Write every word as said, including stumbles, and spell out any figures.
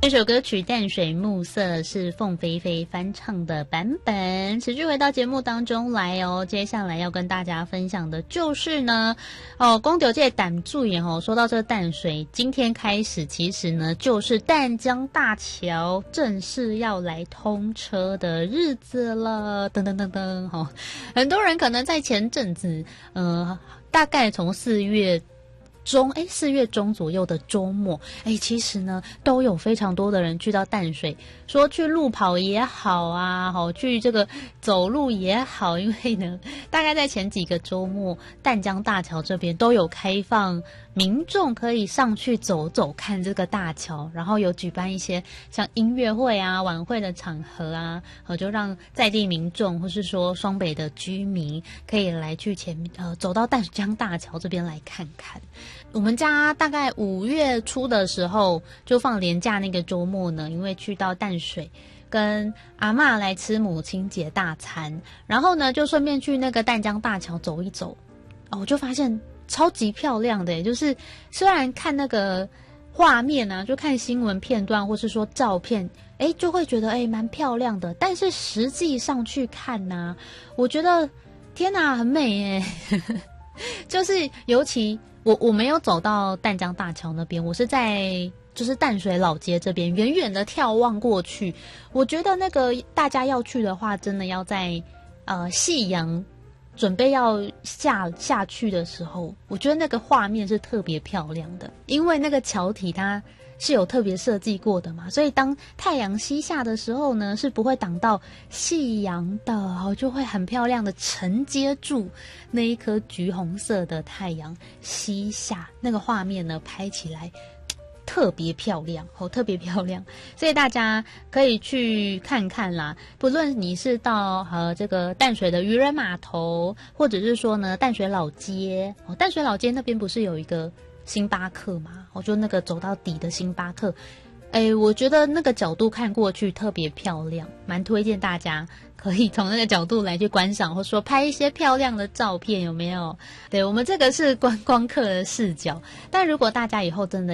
这首歌曲《淡水暮色》是凤飞飞翻唱的版本。持续回到节目当中来哦，接下来要跟大家分享的就是呢，哦，公牛界胆注眼哦，说到这个淡水，今天开始其实呢就是淡江大桥正式要来通车的日子了，噔噔噔噔，哦，很多人可能在前阵子，呃，大概从四月。中哎，四月中左右的周末，哎，其实呢，都有非常多的人去到淡水，说去路跑也好啊，好去这个走路也好，因为呢，大概在前几个周末，淡江大桥这边都有开放民众可以上去走走看这个大桥，然后有举办一些像音乐会啊、晚会的场合啊，呃，就让在地民众或是说双北的居民可以来去前呃走到淡江大桥这边来看看。我们家大概五月初的时候就放连假那个周末呢，因为去到淡水跟阿嬷来吃母亲节大餐，然后呢就顺便去那个淡江大桥走一走，哦，我就发现超级漂亮的耶，就是虽然看那个画面啊，就看新闻片段或是说照片，哎，就会觉得哎蛮漂亮的，但是实际上去看呢，啊，我觉得天哪，很美耶就是尤其我我没有走到淡江大桥那边，我是在就是淡水老街这边远远的眺望过去，我觉得那个大家要去的话，真的要在呃夕阳准备要下下去的时候，我觉得那个画面是特别漂亮的，因为那个桥体它是有特别设计过的嘛，所以当太阳西下的时候呢，是不会挡到夕阳的，就会很漂亮的承接住那一颗橘红色的太阳西下，那个画面呢拍起来特别漂亮，哦，特别漂亮，所以大家可以去看看啦。不论你是到呃这个淡水的渔人码头，或者是说呢淡水老街，哦，淡水老街那边不是有一个星巴克嘛？我就那个走到底的星巴克，哎，我觉得那个角度看过去特别漂亮，蛮推荐大家可以从那个角度来去观赏，或者说拍一些漂亮的照片，有没有？对，我们这个是观光客的视角，但如果大家以后真的